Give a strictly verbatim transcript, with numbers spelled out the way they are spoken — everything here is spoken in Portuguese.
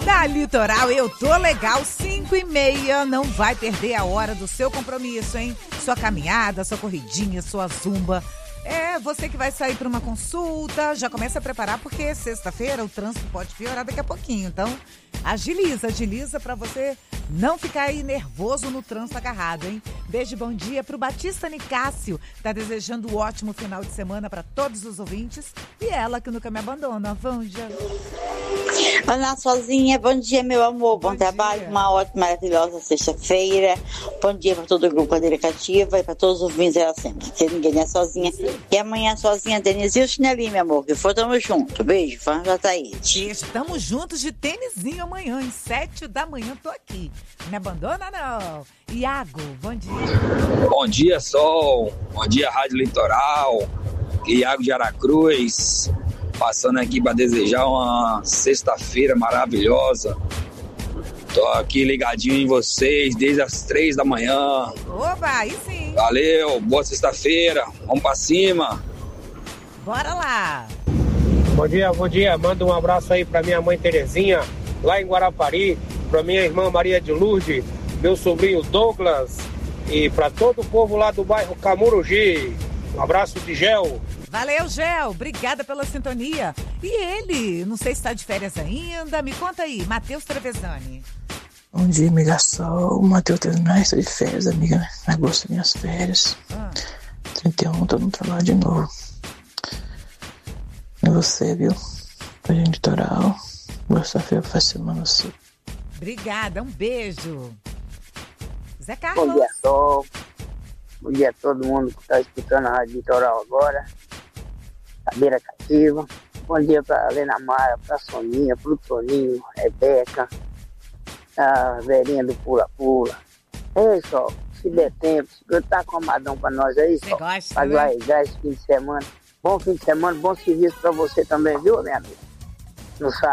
Na Litoral eu tô legal, cinco e meia, não vai perder a hora do seu compromisso, hein? Sua caminhada, sua corridinha, sua zumba. É, você que vai sair para uma consulta, já começa a preparar porque sexta-feira o trânsito pode piorar daqui a pouquinho. Então, agiliza, agiliza para você não ficar aí nervoso no trânsito agarrado, hein? Beijo e bom dia pro Batista Nicásio. Tá desejando um ótimo final de semana para todos os ouvintes. E ela que nunca me abandona, Vanja. Olá, sozinha. Bom dia, meu amor. Bom, bom trabalho. Dia. Uma ótima, maravilhosa sexta-feira. Bom dia para todo o grupo Cadeira Cativa e para todos os ouvintes dela sempre. Que ninguém é sozinha. Sim. E amanhã sozinha, Denise e o chinelinho, meu amor. Que for, tamo junto. Beijo, fã já tá aí. Estamos juntos de tênisinho amanhã. Às sete da manhã tô aqui. Não me abandona, não. Iago, bom dia. Bom dia, Sol. Bom dia, Rádio Litoral. Iago de Aracruz. Passando aqui para desejar uma sexta-feira maravilhosa. Tô aqui ligadinho em vocês desde as três da manhã. Oba, aí sim. Valeu, boa sexta-feira. Vamos para cima. Bora lá. Bom dia, bom dia. Manda um abraço aí para minha mãe Terezinha, lá em Guarapari, para minha irmã Maria de Lourdes, meu sobrinho Douglas e para todo o povo lá do bairro Camurugi. Um abraço de gel. Valeu, Gel. Obrigada pela sintonia. E ele? Não sei se está de férias ainda. Me conta aí, Matheus Trevezani. Bom dia, amiga Sol. Matheus Trevezani, estou de férias, amiga. Agosto, minhas férias. Ah. trinta e um, estou no trabalho de novo. E você, viu? Hoje é litoral. Gosta-feira faz semana assim. Obrigada, um beijo. Zé Carlos. Bom dia, Sol. Bom dia a todo mundo que está escutando a Rádio Litoral agora. Cadeira Cativa. Bom dia para a Helena Mara, para a Soninha, para o Toninho, Rebeca, a Verinha do Pula Pula. Ei, Sol, se der tempo, se tá comadão para nós aí, Sol. Para guardar esse fim de semana. Bom fim de semana, bom serviço para você também, viu, minha amiga? No sábado.